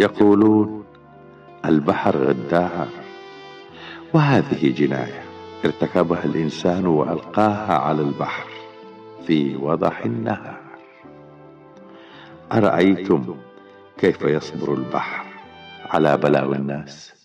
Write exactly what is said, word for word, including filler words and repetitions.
يقولون البحر غدار، وهذه جناية ارتكبها الإنسان وألقاها على البحر في وضح النهار. أرأيتم كيف يصبر البحر على بلاوي الناس؟